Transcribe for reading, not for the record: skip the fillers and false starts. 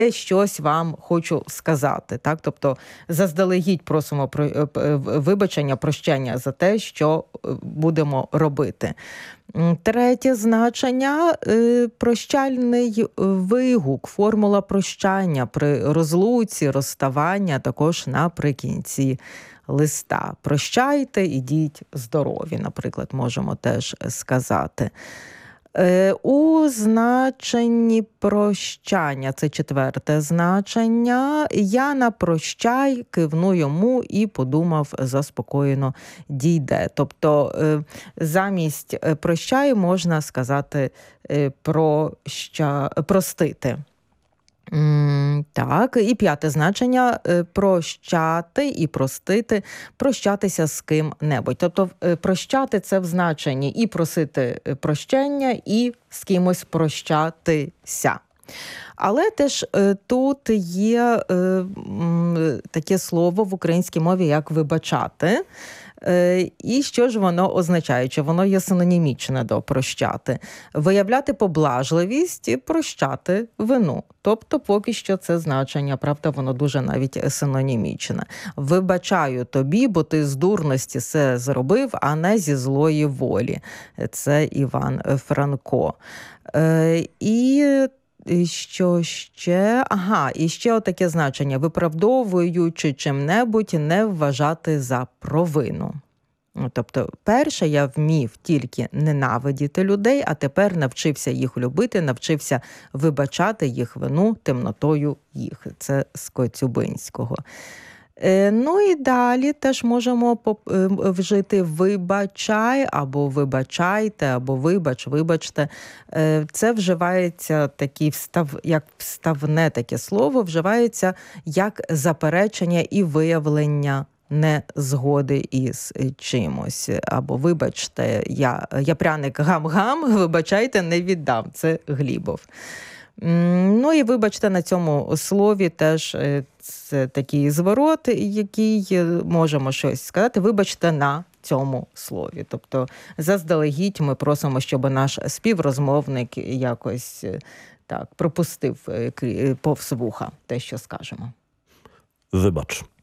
щось вам хочу сказати. Так? Тобто заздалегідь просимо вибачення, прощення за те, що будемо робити. Третє значення – прощальний вигук, формула прощання при розлуці, розставання, також наприкінці листа. Прощайте, ідіть здорові, наприклад, можемо теж сказати. У значенні прощання, це четверте значення, я на прощай кивну йому і подумав, заспокоєно дійде. Тобто замість прощай можна сказати простити. Так, і п'яте значення – прощати і простити, прощатися з ким-небудь. Тобто прощати – це в значенні і просити прощення, і з кимось прощатися. Але теж тут є таке слово в українській мові, як вибачати. І що ж воно означає? Чи воно є синонімічне до прощати? Виявляти поблажливість і прощати вину. Тобто поки що це значення, правда, воно дуже навіть синонімічне. Вибачаю тобі, бо ти з дурності все зробив, а не зі злої волі. Це Іван Франко. І що ще? І ще отаке значення. Виправдовуючи чим-небудь, не вважати за провину. Тобто, перше, я вмів тільки ненавидіти людей, а тепер навчився їх любити, навчився вибачати їх вину темнотою їх. Це з Коцюбинського. Ну і далі теж можемо вжити вибачай, або вибачайте, або вибачте. Це вживається як вставне таке слово, вживається як заперечення і виявлення незгоди із чимось. Або вибачте, я пряник гам-гам, вибачайте, не віддам. Це Глібов. Ну і вибачте, на цьому слові теж це такий зворот, який можемо щось сказати. Вибачте на цьому слові. Тобто заздалегідь ми просимо, щоб наш співрозмовник якось так пропустив повз вуха те, що скажемо. Вибач.